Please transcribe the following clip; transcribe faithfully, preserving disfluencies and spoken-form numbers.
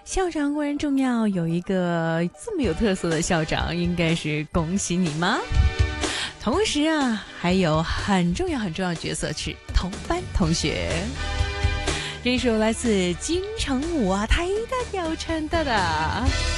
校长固然重要，有一个这么有特色的校长，应该是恭喜你吗？同时啊，还有很重要很重要的角色是同班同学。这首来自金城武啊，台大调唱的的。